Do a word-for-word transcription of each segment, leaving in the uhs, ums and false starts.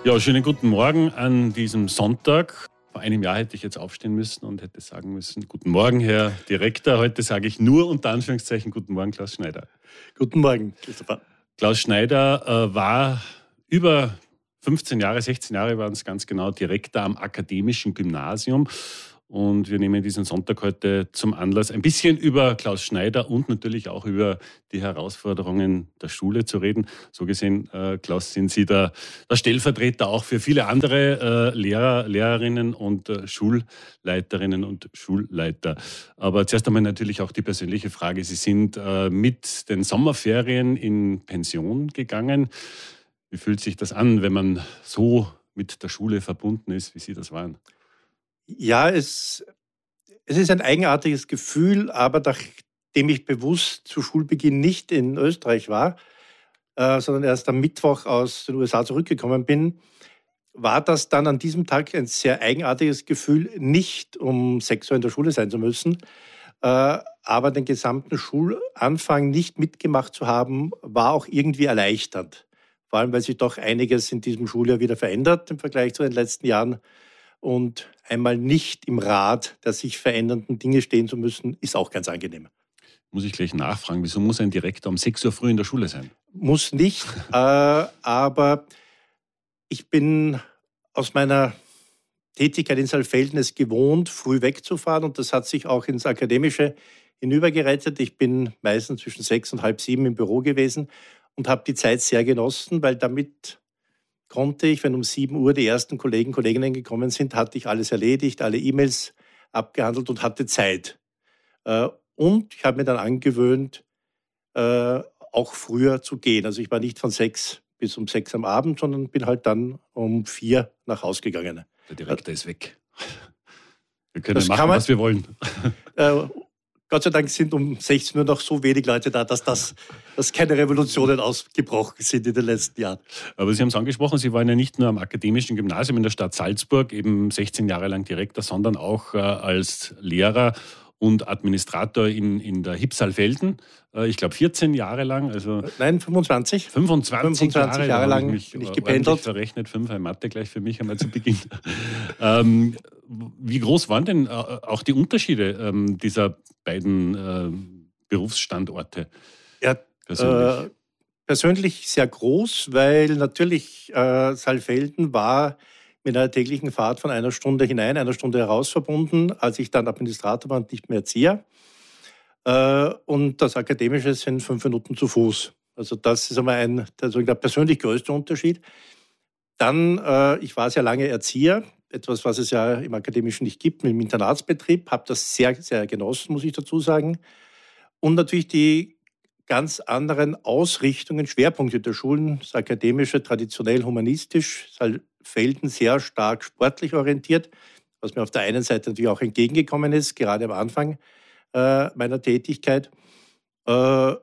Ja, schönen guten Morgen an diesem Sonntag. Vor einem Jahr hätte ich jetzt aufstehen müssen und hätte sagen müssen, guten Morgen, Herr Direktor. Heute sage ich nur unter Anführungszeichen, guten Morgen, Klaus Schneider. Guten Morgen, Christopher. Klaus Schneider äh, war über fünfzehn Jahre, sechzehn Jahre waren es ganz genau, Direktor am Akademischen Gymnasium. Und wir nehmen diesen Sonntag heute zum Anlass, ein bisschen über Klaus Schneider und natürlich auch über die Herausforderungen der Schule zu reden. So gesehen, äh, Klaus, sind Sie der, der Stellvertreter auch für viele andere äh, Lehrer, Lehrerinnen und äh, Schulleiterinnen und Schulleiter. Aber zuerst einmal natürlich auch die persönliche Frage. Sie sind äh, mit den Sommerferien in Pension gegangen. Wie fühlt sich das an, wenn man so mit der Schule verbunden ist, wie Sie das waren? Ja, es, es ist ein eigenartiges Gefühl, aber nachdem ich bewusst zu Schulbeginn nicht in Österreich war, äh, sondern erst am Mittwoch aus den U S A zurückgekommen bin, war das dann an diesem Tag ein sehr eigenartiges Gefühl, nicht um sechs Uhr in der Schule sein zu müssen, äh, aber den gesamten Schulanfang nicht mitgemacht zu haben, war auch irgendwie erleichternd. Vor allem, weil sich doch einiges in diesem Schuljahr wieder verändert im Vergleich zu den letzten Jahren. Und einmal nicht im Rad der sich verändernden Dinge stehen zu müssen, ist auch ganz angenehm. Muss ich gleich nachfragen, wieso muss ein Direktor um sechs Uhr früh in der Schule sein? Muss nicht, äh, aber ich bin aus meiner Tätigkeit in Saalfelden es gewohnt, früh wegzufahren, und das hat sich auch ins Akademische hinübergerettet. Ich bin meistens zwischen sechs und halb sieben im Büro gewesen und habe die Zeit sehr genossen, weil damit konnte ich, wenn um sieben Uhr die ersten Kollegen, Kolleginnen gekommen sind, hatte ich alles erledigt, alle E-Mails abgehandelt und hatte Zeit. Und ich habe mir dann angewöhnt, auch früher zu gehen. Also ich war nicht von sechs bis um sechs am Abend, sondern bin halt dann um vier nach Hause gegangen. Der Direktor ist weg. Wir können das machen, man, was wir wollen. Äh, Gott sei Dank sind um sechzehn Uhr noch so wenig Leute da, dass, das, dass keine Revolutionen ausgebrochen sind in den letzten Jahren. Aber Sie haben es angesprochen, Sie waren ja nicht nur am Akademischen Gymnasium in der Stadt Salzburg, eben sechzehn Jahre lang Direktor, sondern auch äh, als Lehrer und Administrator in, in der H I P Saalfelden. Äh, ich glaube vierzehn Jahre lang. Also Nein, fünfundzwanzig. fünfundzwanzig, fünfundzwanzig Jahre, Jahre lang bin ich, ich gependelt. Verrechnet, fünf ein Mathe gleich für mich einmal zu Beginn. ähm, wie groß waren denn äh, auch die Unterschiede ähm, dieser beiden äh, Berufsstandorte? Ja, persönlich? Äh, persönlich sehr groß, weil natürlich äh, Saalfelden war mit einer täglichen Fahrt von einer Stunde hinein, einer Stunde heraus verbunden, als ich dann Administrator war und nicht mehr Erzieher. Äh, und das Akademische sind fünf Minuten zu Fuß. Also das ist einmal ein, der, der persönlich größte Unterschied. Dann, äh, ich war sehr lange Erzieher, etwas, was es ja im Akademischen nicht gibt, mit dem Internatsbetrieb, habe das sehr, sehr genossen, muss ich dazu sagen. Und natürlich die ganz anderen Ausrichtungen, Schwerpunkte der Schulen, das Akademische traditionell humanistisch, Saalfelden sehr stark sportlich orientiert, was mir auf der einen Seite natürlich auch entgegengekommen ist, gerade am Anfang äh, meiner Tätigkeit. Äh,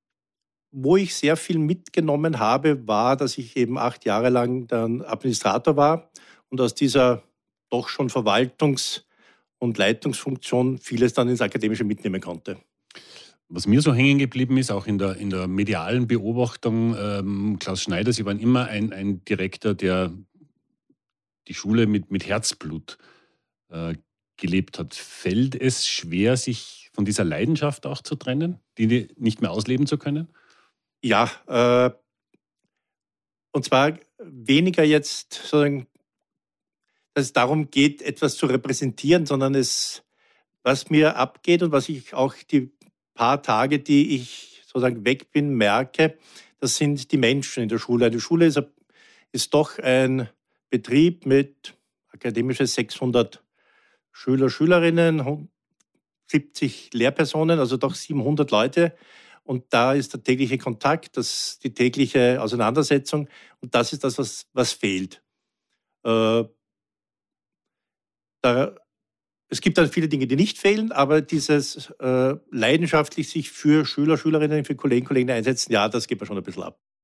wo ich sehr viel mitgenommen habe, war, dass ich eben acht Jahre lang dann Administrator war und aus dieser doch schon Verwaltungs- und Leitungsfunktion vieles dann ins Akademische mitnehmen konnte. Was mir so hängen geblieben ist, auch in der, in der medialen Beobachtung, ähm, Klaus Schneider, Sie waren immer ein, ein Direktor, der die Schule mit, mit Herzblut äh, gelebt hat. Fällt es schwer, sich von dieser Leidenschaft auch zu trennen, die nicht mehr ausleben zu können? Ja, äh, und zwar weniger jetzt, sozusagen, dass es darum geht, etwas zu repräsentieren, sondern es, was mir abgeht und was ich auch die paar Tage, die ich sozusagen weg bin, merke, das sind die Menschen in der Schule. Die Schule ist, ist doch ein Betrieb mit akademische sechshundert Schüler, Schülerinnen, siebzig Lehrpersonen, also doch siebenhundert Leute. Und da ist der tägliche Kontakt, das, die tägliche Auseinandersetzung. Und das ist das, was, was fehlt. Äh, da, es gibt dann viele Dinge, die nicht fehlen, aber dieses äh, leidenschaftlich sich für Schüler, Schülerinnen, für Kollegen, Kollegen einsetzen, ja, das geht mir schon ein bisschen ab.